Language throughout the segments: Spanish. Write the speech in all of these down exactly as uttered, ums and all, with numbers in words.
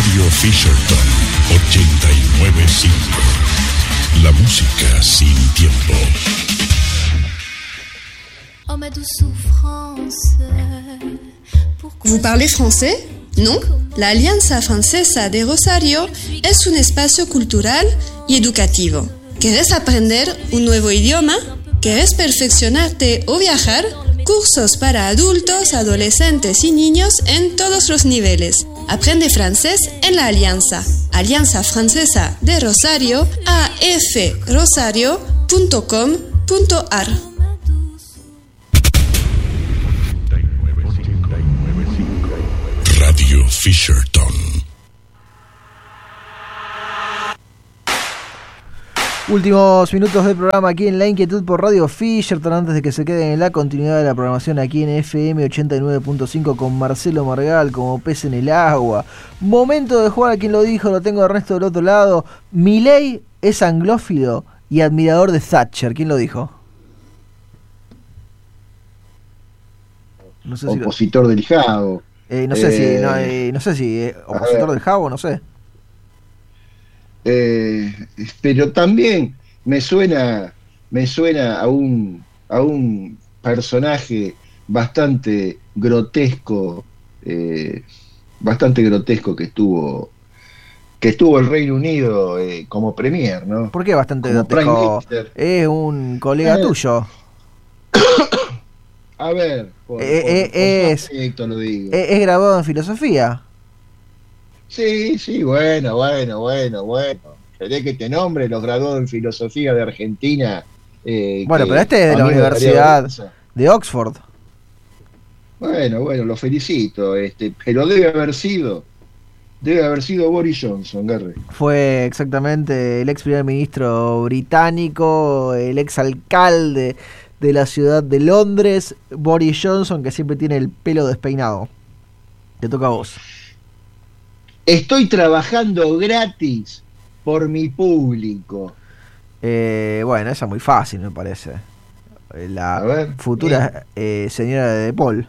Radio Fisherton ochenta y nueve punto cinco. La música sin tiempo. ¿Vous parlez français? ¿No? La Alianza Francesa de Rosario es un espacio cultural y educativo. ¿Querés aprender un nuevo idioma? ¿Querés perfeccionarte o viajar? Cursos para adultos, adolescentes y niños en todos los niveles. Aprende francés en la Alianza. Alianza Francesa de Rosario, a f rosario punto com punto a r. Radio Fisherton. Últimos minutos del programa aquí en La Inquietud por Radio Fisherton, antes de que se queden en la continuidad de la programación aquí en F M ochenta y nueve punto cinco con Marcelo Margal como pez en el agua. Momento de jugar a quien lo dijo, lo tengo a Ernesto del otro lado. Milei es anglófilo y admirador de Thatcher. ¿Quién lo dijo? No sé si opositor lo... del Javo. Eh, no sé eh... si, no, eh, no sé si eh, opositor del Javo, no sé. Eh, pero también me suena me suena a un a un personaje bastante grotesco eh, bastante grotesco que estuvo que estuvo el Reino Unido eh, como premier, ¿no? ¿Por qué bastante como grotesco? Es un colega eh, tuyo. A ver, por, eh, por, eh, por es, aspecto lo digo. Es, es graduado en filosofía. Sí, sí, bueno, bueno, bueno, bueno. ¿Querés que te nombre los graduados en filosofía de Argentina? Eh, bueno, pero este es de la Universidad de Oxford. Bueno, bueno, lo felicito, este, pero debe haber sido, debe haber sido Boris Johnson, Gary. Fue exactamente el ex primer ministro británico, el ex alcalde de la ciudad de Londres, Boris Johnson, que siempre tiene el pelo despeinado. Te toca a vos. Estoy trabajando gratis por mi público. Eh, bueno, esa es muy fácil, me parece. La ver, futura eh, señora de De Paul.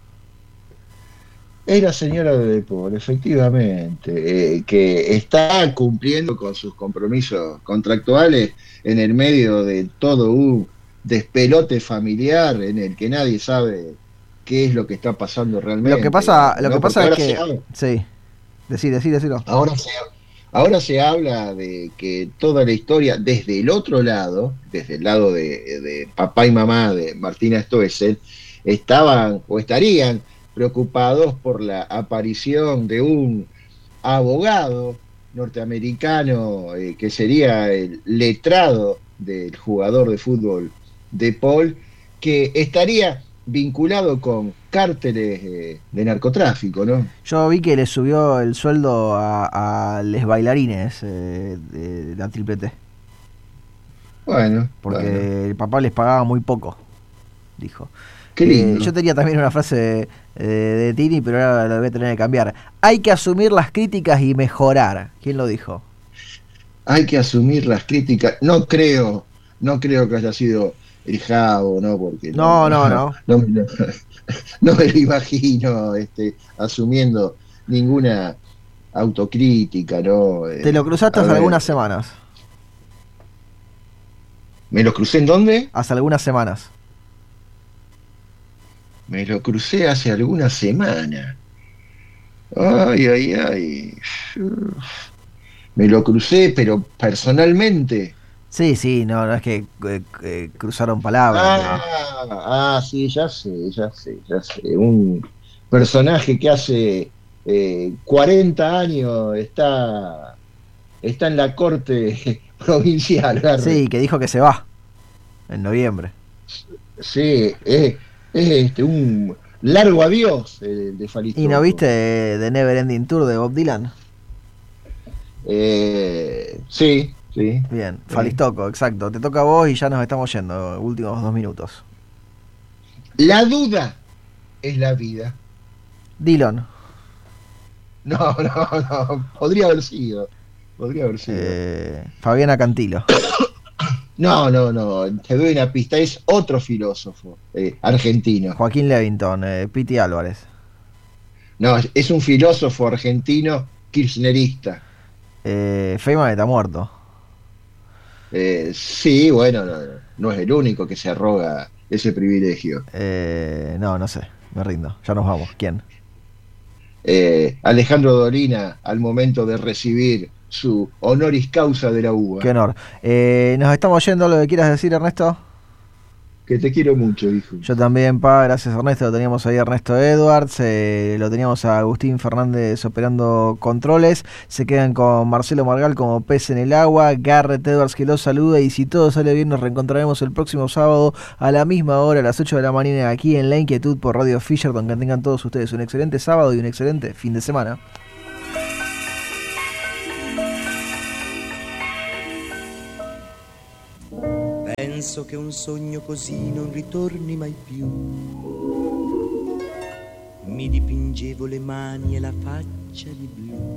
Era señora de De Paul, efectivamente, eh, que está cumpliendo con sus compromisos contractuales en el medio de todo un despelote familiar en el que nadie sabe qué es lo que está pasando realmente. Lo que pasa, lo ¿no? que pasa es que... Se... Sí, decí, decí, decilo. Ahora se, ahora se habla de que toda la historia, desde el otro lado, desde el lado de, de papá y mamá de Martina Stoessel, estaban o estarían preocupados por la aparición de un abogado norteamericano eh, que sería el letrado del jugador de fútbol De Paul, que estaría vinculado con cárteles eh, de narcotráfico, ¿no? Yo vi que le subió el sueldo a, a los bailarines eh, de la Triple T. Bueno, porque bueno. el papá les pagaba muy poco, dijo. Qué lindo. Eh, yo tenía también una frase de, de, de Tini, pero ahora la voy a tener que cambiar. Hay que asumir las críticas y mejorar. ¿Quién lo dijo? Hay que asumir las críticas. No creo, no creo que haya sido el Javo, ¿no? Porque no, no, no. No, no, no, no me lo imagino este, asumiendo ninguna autocrítica, ¿no? Te lo cruzaste hace algunas semanas. ¿Me lo crucé en dónde? Hace algunas semanas. Me lo crucé hace algunas semanas. Ay, ay, ay. Me lo crucé, pero personalmente. Sí, sí, no, no es que eh, eh, cruzaron palabras. Ah, pero... ah, sí, ya sé, ya sé, ya sé. Un personaje que hace eh, cuarenta años está, está en la corte provincial. ¿verdad? Sí, que dijo que se va en noviembre. Sí, es, es este, un largo adiós eh, de Falistoco. ¿Y no viste The Never Ending Tour de Bob Dylan? Eh, sí. Sí. Bien, Falistoco, sí. Exacto. Te toca a vos y ya nos estamos yendo. Últimos dos minutos. La duda es la vida. Dillon. No, no, no. Podría haber sido. Podría haber sido. Eh, Fabiana Cantilo. No, no, no. Te doy una pista. Es otro filósofo eh, argentino. Joaquín Levington, eh, Piti Álvarez. No, es un filósofo argentino kirchnerista. Eh, Feynman está muerto. Eh, sí, bueno, no, no es el único que se arroga ese privilegio. Eh, no, no sé, me rindo. Ya nos vamos. ¿Quién? Eh, Alejandro Dolina, al momento de recibir su honoris causa de la U B A. Qué honor. Eh, nos estamos yendo. ¿Lo que quieras decir, Ernesto? Que te quiero mucho, hijo. Yo también, pa, gracias Ernesto. Lo teníamos ahí a Ernesto Edwards, eh, lo teníamos a Agustín Fernández operando controles. Se quedan con Marcelo Margal como pez en el agua, Garrett Edwards que los saluda, y si todo sale bien nos reencontraremos el próximo sábado a la misma hora, a las ocho de la mañana, aquí en La Inquietud por Radio Fisherton. Que tengan todos ustedes un excelente sábado y un excelente fin de semana. Penso che un sogno così non ritorni mai più. Mi dipingevo le mani e la faccia di blu.